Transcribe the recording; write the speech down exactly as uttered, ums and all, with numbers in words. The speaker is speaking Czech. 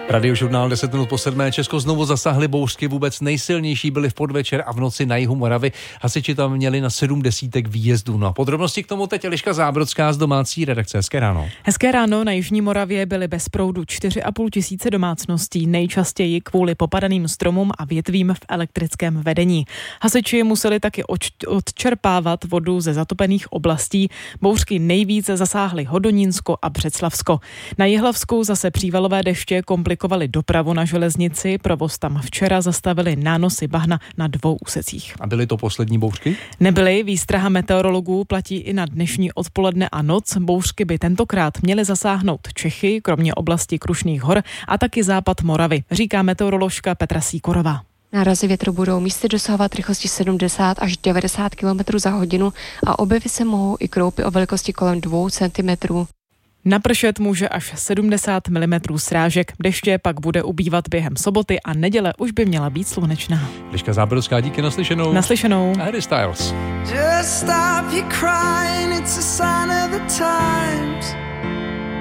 Radiožurnál deset minut po sedmé. Česko znovu zasáhly bouřky, vůbec nejsilnější byly v podvečer a v noci na jihu Moravy. Hasiči tam měli na sedm desítek výjezdů. No a podrobnosti k tomu teď Eliška Zábrodská z domácí redakce. Hezké ráno. Hezké ráno. Na jižní Moravě byly bez proudu čtyři a půl tisíce domácností, nejčastěji kvůli popadaným stromům a větvím v elektrickém vedení. Hasiči museli taky odčerpávat vodu ze zatopených oblastí. Bouřky nejvíce zasáhly Hodonínsko a Břeclavsko. Na Jihlavsku zase přívalové deště komplikovaly dopravu na železnici, provoz tam včera zastavili nánosy bahna na dvou úsecích. A byly to poslední bouřky? Nebyly, výstraha meteorologů platí i na dnešní odpoledne a noc. Bouřky by tentokrát měly zasáhnout Čechy, kromě oblasti Krušných hor a taky západ Moravy, říká meteoroložka Petra Sýkorová. Nárazy větru budou místy dosahovat rychlosti sedmdesát až devadesát kilometrů za hodinu a objevy se mohou i kroupy o velikosti kolem dvou centimetrů. Napršet může až sedmdesát milimetrů srážek. Deště pak bude ubývat během soboty a neděle už by měla být slunečná. Eliška Zábrodská, díky, naslyšenou. Naslyšenou. Harry Styles. Just stop your crying, it's a sign of the time.